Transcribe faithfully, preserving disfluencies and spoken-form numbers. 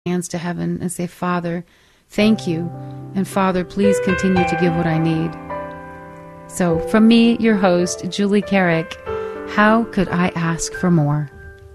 hands to heaven and say, Father, thank you. And Father, please continue to give what I need. So from me, your host, Julie Carrick, how could I ask for more?